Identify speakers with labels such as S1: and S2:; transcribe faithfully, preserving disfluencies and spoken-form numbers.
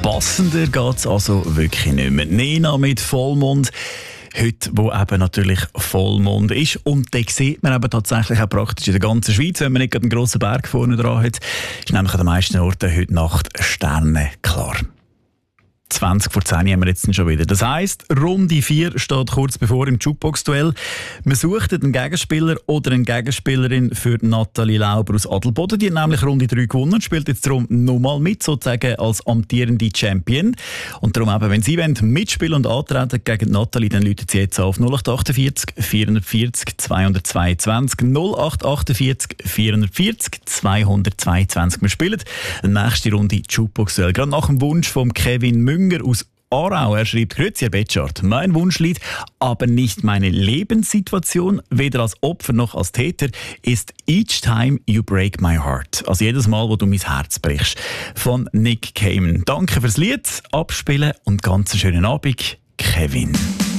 S1: Passender geht es also wirklich nicht mehr. Nena mit Vollmond. Heute, wo eben natürlich Vollmond ist. Und den sieht man eben tatsächlich auch praktisch in der ganzen Schweiz, wenn man nicht gerade einen grossen Berg vorne dran hat. Ist nämlich an den meisten Orten heute Nacht sternenklar. zwanzig vor zehn haben wir jetzt schon wieder. Das heisst, Runde vier steht kurz bevor im Jukebox-Duell. Man sucht einen Gegenspieler oder eine Gegenspielerin für Nathalie Lauber aus Adelboden. Die hat nämlich Runde drei gewonnen und spielt jetzt darum nochmal mit, sozusagen als amtierende Champion. Und darum eben, wenn Sie wollen, mitspielen und antreten gegen Nathalie, dann läutet Sie jetzt auf null acht achtundvierzig vierhundertvierzig zweihundertzweiundzwanzig null acht achtundvierzig vierhundertvierzig zweihundertzweiundzwanzig. Wir spielen die nächste Runde Jukebox-Duell. Gerade nach dem Wunsch von Kevin Münger aus Aarau. Er schreibt: Grüezi, Herr Betschart. Mein Wunschlied, aber nicht meine Lebenssituation, weder als Opfer noch als Täter, ist Each Time You Break My Heart. Also jedes Mal, wo du mein Herz brichst. Von Nick Cayman. Danke fürs Lied, abspielen und ganz einen schönen Abend, Kevin.